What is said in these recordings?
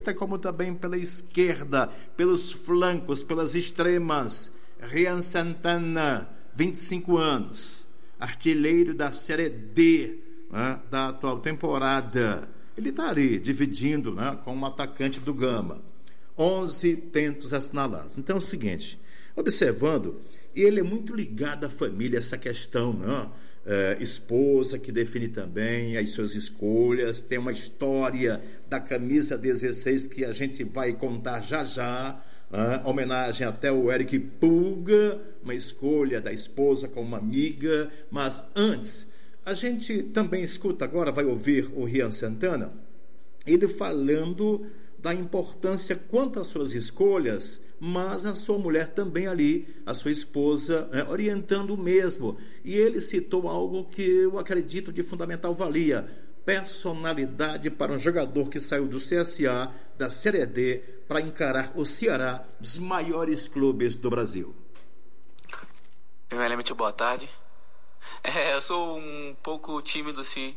como também pela esquerda, pelos flancos, pelas extremas. Rian Santana, 25 anos, artilheiro da Série D, né, da atual temporada. Ele está ali, dividindo, né, com um atacante do Gama. 11 tentos assinalados. Então é o seguinte, observando, ele é muito ligado à família, essa questão, né? Esposa que define também as suas escolhas, tem uma história da camisa 16 que a gente vai contar já já, homenagem até ao Eric Pulga, uma escolha da esposa com uma amiga. Mas antes, a gente também escuta agora, vai ouvir o Rian Santana, ele falando da importância quanto às suas escolhas, mas a sua mulher também ali, a sua esposa, orientando o mesmo. E ele citou algo que eu acredito de fundamental valia: personalidade para um jogador que saiu do CSA, da Série D, para encarar o Ceará, dos maiores clubes do Brasil. Primeiramente, boa tarde. Eu sou um pouco tímido, sim,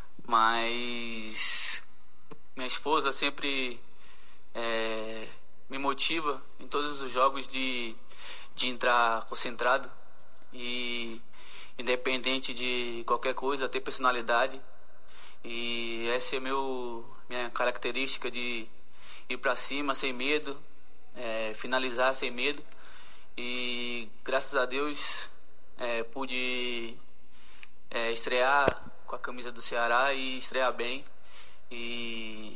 mas minha esposa sempre me motiva em todos os jogos de entrar concentrado e, independente de qualquer coisa, ter personalidade. E essa é minha característica, de ir para cima sem medo, finalizar sem medo. E graças a Deus pude estrear com a camisa do Ceará e estrear bem e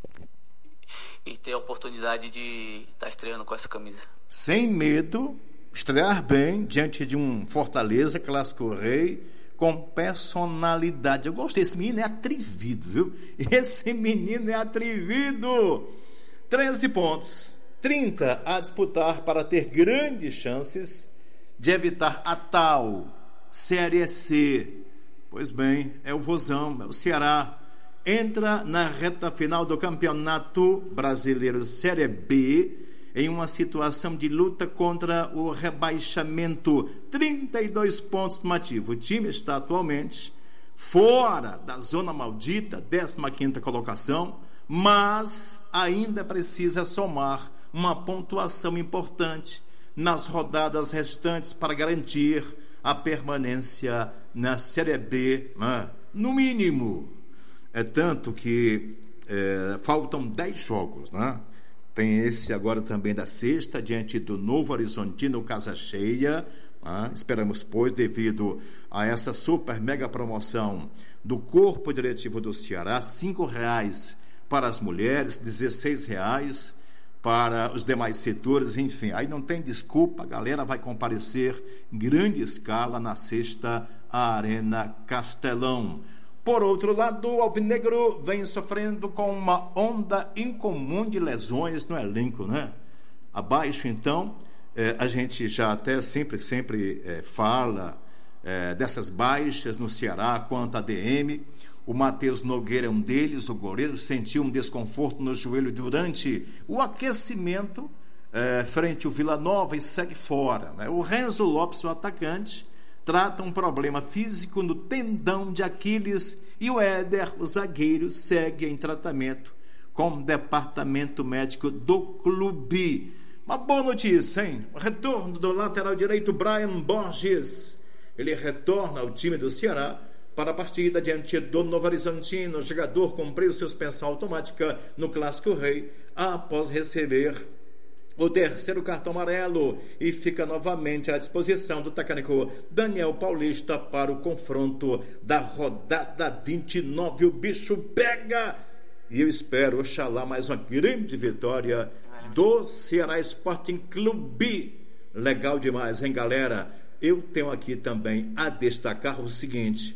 ter a oportunidade de estar estreando com essa camisa. Sem medo, estrear bem diante de um Fortaleza, Clássico Rei, com personalidade. Eu gosto desse menino, é atrevido, viu? Esse menino é atrevido. 13 pontos, 30 a disputar para ter grandes chances de evitar a tal Série C. Pois bem, é o Vozão, é o Ceará. Entra na reta final do Campeonato Brasileiro Série B em uma situação de luta contra o rebaixamento. 32 pontos no ativo. O time está atualmente fora da zona maldita, 15ª colocação, mas ainda precisa somar uma pontuação importante nas rodadas restantes para garantir a permanência na Série B, né? No mínimo. É tanto que faltam 10 jogos, né? Tem esse agora também da sexta, diante do Novo Horizontino, casa cheia. Né? Esperamos, pois, devido a essa super mega promoção do Corpo Diretivo do Ceará, R$5 para as mulheres, R$16 para os demais setores, enfim. Aí não tem desculpa, a galera vai comparecer em grande escala na sexta Arena Castelão. Por outro lado, o Alvinegro vem sofrendo com uma onda incomum de lesões no elenco, né? Abaixo, então, a gente já até sempre fala dessas baixas no Ceará quanto à DM. O Matheus Nogueira é um deles, o goleiro, sentiu um desconforto no joelho durante o aquecimento frente ao Vila Nova e segue fora, né? O Renzo Lopes, o atacante, trata um problema físico no tendão de Aquiles, e o Éder, o zagueiro, segue em tratamento com o departamento médico do clube. Uma boa notícia, hein? O retorno do lateral direito Brian Borges. Ele retorna ao time do Ceará para a partida diante do Novo Horizontino. O jogador cumpriu suspensão automática no Clássico Rei após receber o 3º cartão amarelo e fica novamente à disposição do técnico Daniel Paulista para o confronto da rodada 29. O bicho pega e eu espero, oxalá, mais uma grande vitória do Ceará Sporting Clube. Legal demais, hein, galera? Eu tenho aqui também a destacar o seguinte: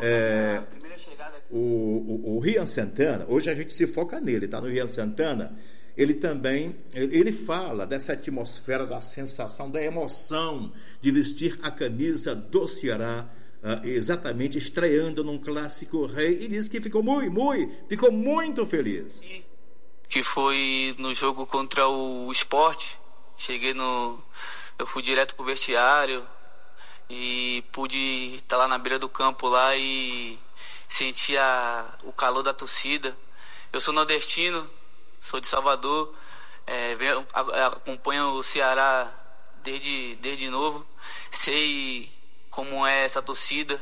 o Rian Santana, hoje a gente se foca nele, tá? No Rian Santana. Ele também, ele fala dessa atmosfera, da sensação, da emoção de vestir a camisa do Ceará, exatamente estreando num Clássico Rei, e diz que ficou muito feliz. Que foi no jogo contra o Sport. Eu fui direto pro vestiário e pude estar lá na beira do campo lá e sentir o calor da torcida. Eu sou nordestino, sou de Salvador, acompanho o Ceará desde novo, sei como é essa torcida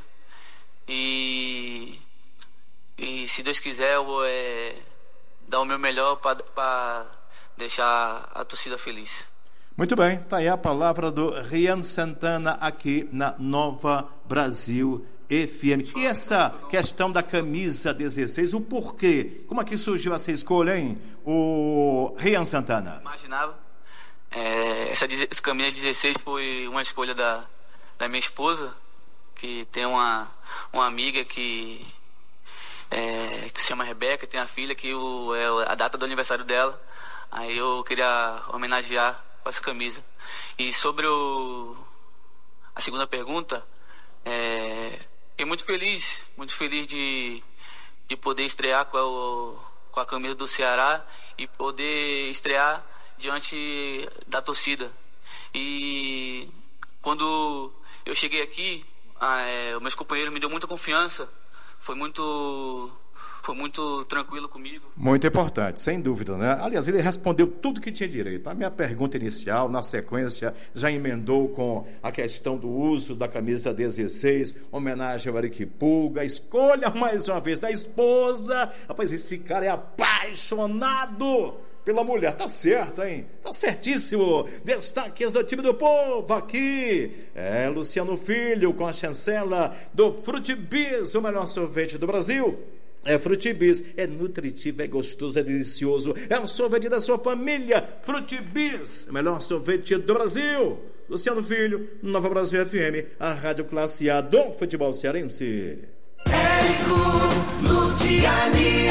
e se Deus quiser eu vou dar o meu melhor para deixar a torcida feliz. Muito bem, está aí a palavra do Rian Santana aqui na Nova Brasil FM. E essa questão da camisa 16, o porquê? Como é que surgiu essa escolha, hein? O Rian Santana. Imaginava. Essa camisa 16 foi uma escolha da minha esposa, que tem uma amiga que se chama Rebeca, tem a filha que é a data do aniversário dela. Aí eu queria homenagear com essa camisa. E sobre a segunda pergunta, fiquei muito feliz de poder estrear com a camisa do Ceará e poder estrear diante da torcida. E quando eu cheguei aqui, os meus companheiros me deu muita confiança, foi muito tranquilo comigo. Muito importante, sem dúvida, né? Aliás, ele respondeu tudo que tinha direito. A minha pergunta inicial, na sequência, já emendou com a questão do uso da camisa 16, homenagem ao Eric Pulga, a escolha, mais uma vez, da esposa. Rapaz, esse cara é apaixonado pela mulher. Tá certo, hein? Tá certíssimo. Destaques do time do povo aqui. Luciano Filho com a chancela do Frutibis, o melhor sorvete do Brasil. Frutibis, é nutritivo, é gostoso, é delicioso, é um sorvete da sua família. Frutibis, melhor sorvete do Brasil. Luciano Filho, Nova Brasil FM, a rádio classe A do futebol cearense. Érico Luciani.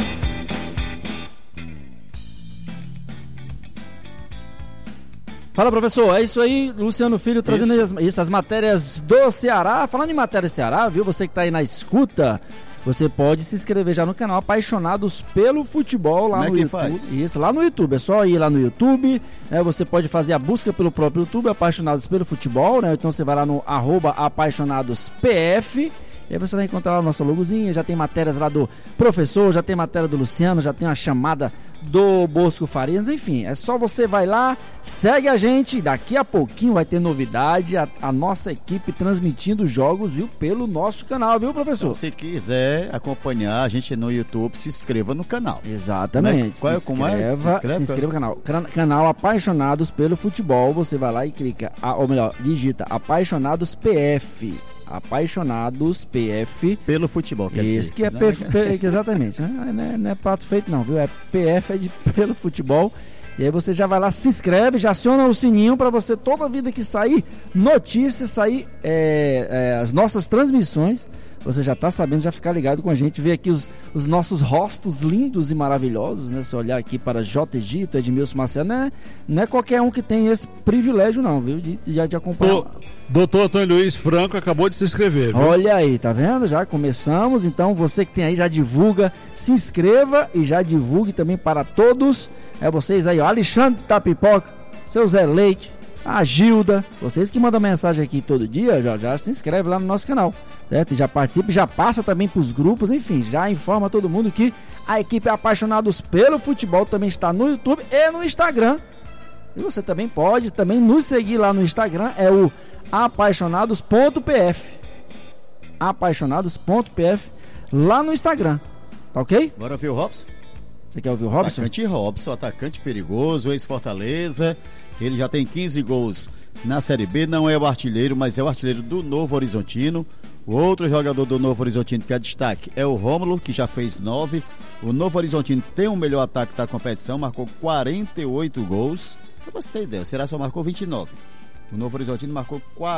Fala, professor, é isso aí, Luciano Filho trazendo as matérias do Ceará. Falando em matéria do Ceará, viu, você que está aí na escuta, você pode se inscrever já no canal Apaixonados pelo Futebol lá no YouTube. Faz? Isso, lá no YouTube, é só ir lá no YouTube, né? Você pode fazer a busca pelo próprio YouTube, Apaixonados pelo Futebol, né? Então você vai lá no @apaixonadospf, e aí você vai encontrar lá a nossa logozinha, já tem matérias lá do professor, já tem matéria do Luciano, já tem uma chamada do Bosco Farias, enfim, é só você vai lá, segue a gente, daqui a pouquinho vai ter novidade, a nossa equipe transmitindo jogos, viu, pelo nosso canal, viu, professor? Então, se quiser acompanhar a gente no YouTube, se inscreva no canal. Exatamente. Se inscreva no canal. Canal Apaixonados pelo Futebol, você vai lá e clica, ou melhor, digita Apaixonados PF. Apaixonados PF pelo futebol, quer dizer. Isso que é exatamente, né? Não é prato feito não, viu? É PF, pelo futebol. E aí você já vai lá, se inscreve, já aciona o sininho para você, toda vida que sair notícia, sair as nossas transmissões, você já tá sabendo, já ficar ligado com a gente, ver aqui os nossos rostos lindos e maravilhosos, né? Se olhar aqui para J. Egito, Edmilson Marcelo, não é qualquer um que tem esse privilégio não, viu? De acompanhar. Doutor Antônio Luiz Franco acabou de se inscrever, viu? Olha aí, tá vendo? Já começamos, então você que tem aí, já divulga, se inscreva e já divulgue também para todos. Vocês aí, ó, Alexandre Tapipoca, seu Zé Leite, a Gilda, vocês que mandam mensagem aqui todo dia, já se inscreve lá no nosso canal, certo? E já participa, já passa também pros grupos, enfim, já informa todo mundo que a equipe Apaixonados pelo Futebol também está no YouTube e no Instagram. E você também pode nos seguir lá no Instagram, é o apaixonados.pf, apaixonados.pf, lá no Instagram, tá ok? Bora ver o Robson? Você quer ouvir o Robson? Atacante Robson, atacante perigoso, ex-Fortaleza, ele já tem 15 gols na Série B, não é o artilheiro, mas é o artilheiro do Novo Horizontino. O outro jogador do Novo Horizontino que é destaque é o Rômulo, que já fez 9. O Novo Horizontino tem o melhor ataque da competição, marcou 48 gols. Pra você ter ideia, o Ceará só marcou 29. O Novo Horizontino marcou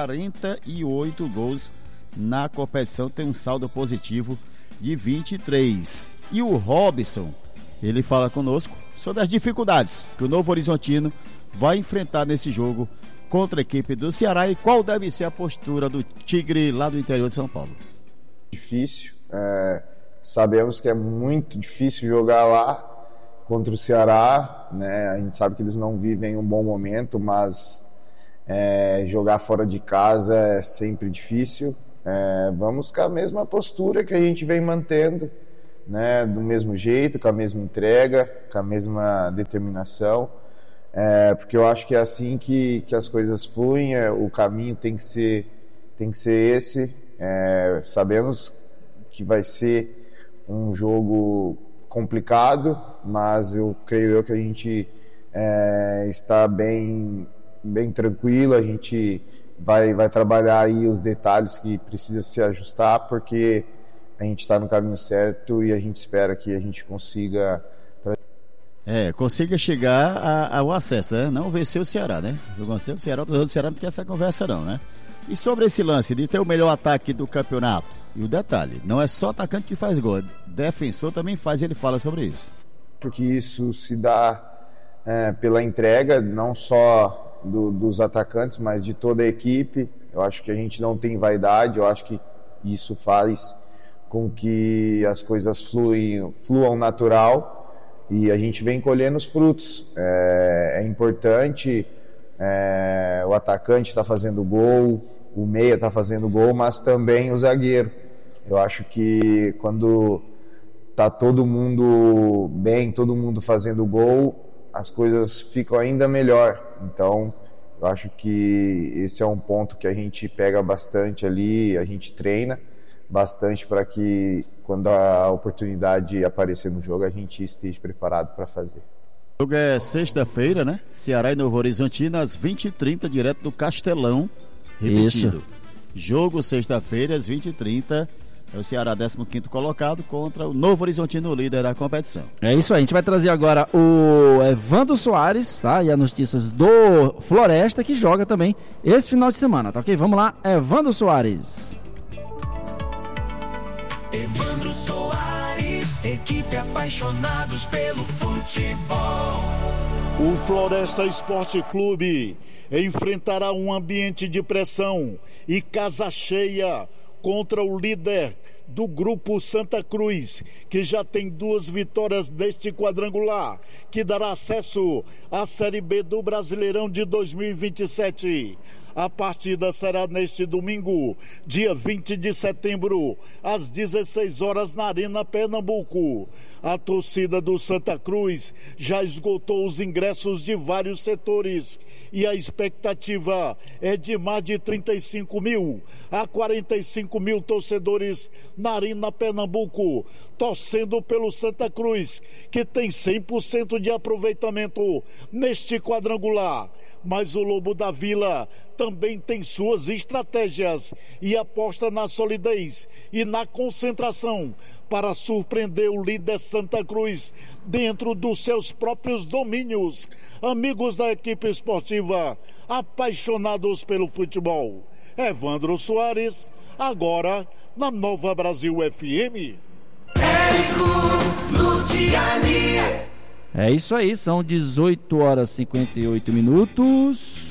48 gols na competição, tem um saldo positivo de 23. E o Robson, ele fala conosco sobre as dificuldades que o Novo Horizontino vai enfrentar nesse jogo contra a equipe do Ceará e qual deve ser a postura do Tigre lá do interior de São Paulo. Difícil, sabemos que é muito difícil jogar lá contra o Ceará, né? A gente sabe que eles não vivem um bom momento, mas jogar fora de casa é sempre difícil. Vamos com a mesma postura que a gente vem mantendo, né, do mesmo jeito, com a mesma entrega, com a mesma determinação, porque eu acho que é assim que as coisas fluem, o caminho tem que ser esse. Sabemos que vai ser um jogo complicado, mas eu creio que a gente está bem tranquilo, a gente vai trabalhar aí os detalhes que precisa se ajustar, porque a gente está no caminho certo e a gente espera que a gente consiga chegar ao acesso, né? Não vencer o Ceará, né? Vencer o Ceará, o Ceará não quer essa conversa não, né? E sobre esse lance de ter o melhor ataque do campeonato, e o detalhe, não é só atacante que faz gol, defensor também faz, ele fala sobre isso. Porque isso se dá pela entrega, não só dos atacantes, mas de toda a equipe. Eu acho que a gente não tem vaidade, eu acho que isso faz com que as coisas fluam natural, e a gente vem colhendo os frutos. É importante, o atacante está fazendo gol, o meia está fazendo gol, mas também o zagueiro. Eu acho que quando está todo mundo bem, todo mundo fazendo gol, as coisas ficam ainda melhor. Então, eu acho que esse é um ponto que a gente pega bastante ali, a gente treina bastante para que quando a oportunidade aparecer no jogo, a gente esteja preparado para fazer. O jogo é sexta-feira, né? Ceará e Novo Horizontino às 20h30, direto do Castelão. Repetido. Isso. Jogo sexta-feira às 20h30. É o Ceará 15º colocado contra o Novo Horizontino, líder da competição. É isso aí, a gente vai trazer agora o Evandro Soares, tá? E as notícias do Floresta, que joga também esse final de semana, tá ok? Vamos lá, Evandro Soares. Evandro Soares, equipe apaixonados pelo futebol. O Floresta Esporte Clube enfrentará um ambiente de pressão e casa cheia contra o líder do grupo Santa Cruz, que já tem 2 vitórias deste quadrangular, que dará acesso à Série B do Brasileirão de 2027. A partida será neste domingo, dia 20 de setembro, às 16 horas na Arena Pernambuco. A torcida do Santa Cruz já esgotou os ingressos de vários setores e a expectativa é de mais de 35 mil a 45 mil torcedores na Arena Pernambuco, torcendo pelo Santa Cruz, que tem 100% de aproveitamento neste quadrangular. Mas o Lobo da Vila também tem suas estratégias e aposta na solidez e na concentração para surpreender o líder Santa Cruz dentro dos seus próprios domínios. Amigos da equipe esportiva, apaixonados pelo futebol. Evandro Soares, agora na Nova Brasil FM. Érico Luciani. É isso aí, são 18 horas e 58 minutos.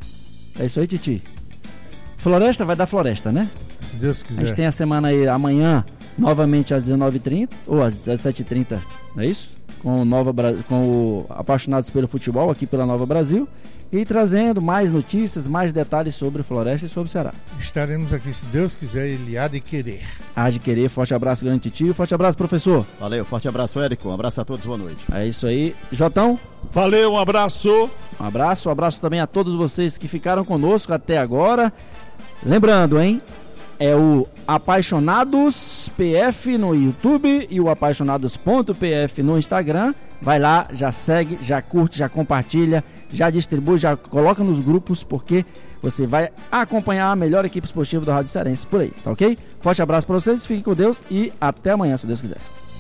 É isso aí, Titi. Floresta, vai dar Floresta, né? Se Deus quiser. A gente tem a semana aí amanhã, novamente às 19h30, ou às 17h30, não é isso? Com o Apaixonados pelo Futebol, aqui pela Nova Brasil. E trazendo mais notícias, mais detalhes sobre Floresta e sobre o Ceará. Estaremos aqui, se Deus quiser, ele há de querer. Há de querer. Forte abraço, grande Titi. Forte abraço, professor. Valeu, forte abraço, Érico. Um abraço a todos, boa noite. É isso aí. Jotão. Valeu, um abraço. Um abraço também a todos vocês que ficaram conosco até agora. Lembrando, hein? É o Apaixonados PF no YouTube e o Apaixonados.pf no Instagram. Vai lá, já segue, já curte, já compartilha, já distribui, já coloca nos grupos, porque você vai acompanhar a melhor equipe esportiva do Rádio Cearense por aí, tá ok? Forte abraço para vocês, fiquem com Deus e até amanhã, se Deus quiser.